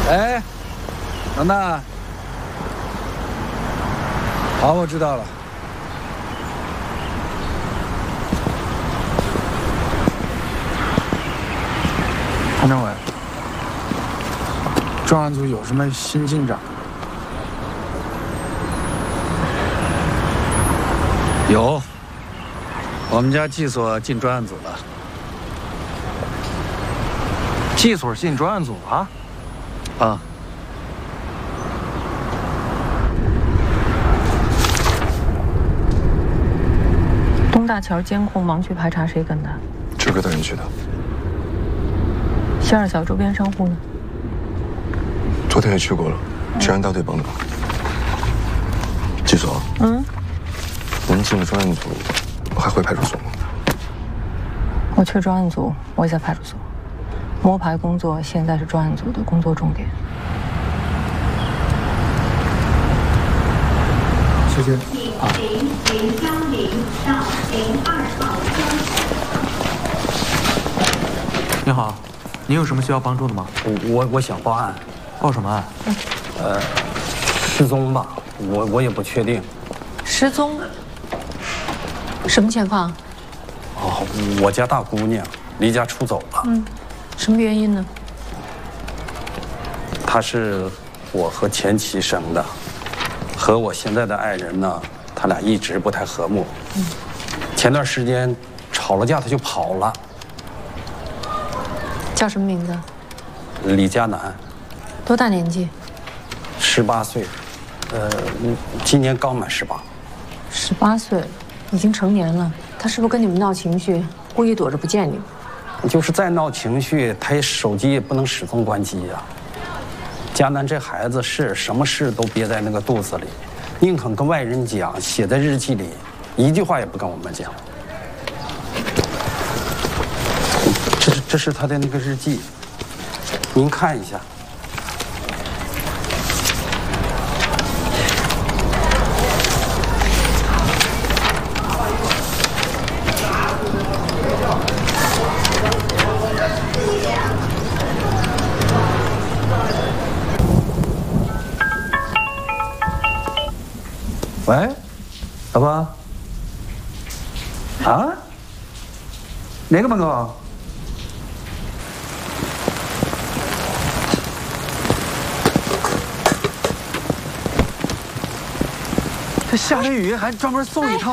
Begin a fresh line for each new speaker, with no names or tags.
哎，等等。好，我知道了。潘政委，专案组有什么新进展？有，我们家技所进专案组了。
技所进专案组了？
啊。
东大桥监控盲区排查谁跟的？
志哥带人去的。
希尔小周边商户呢？
昨天也去过了，治安大队帮的忙。技所，您进了专案组，还回派出所吗？
我去专案组，我也在派出所。摸排工作现在是专案组的工作重点。
谢谢。啊。
到02号
你好，您有什么需要帮助的吗？
我想报案。
报什么案？
失踪吧，我也不确定。
失踪？什么情况？
哦，我家大姑娘离家出走了。
什么原因呢？
她是我和前妻生的，和我现在的爱人呢，他俩一直不太和睦。前段时间吵了架，他就跑了。
叫什么名字？
李佳楠。
多大年纪
？18岁，今年刚满18。
18岁，已经成年了。他是不是跟你们闹情绪，故意躲着不见你们？
就是再闹情绪，他手机也不能始终关机呀。佳楠这孩子是什么事都憋在那个肚子里，宁肯跟外人讲，写在日记里，一句话也不跟我们讲。这是他的那个日记，您看一下。
喂，老婆。啊？哪个门口？这下着雨还专门送一趟。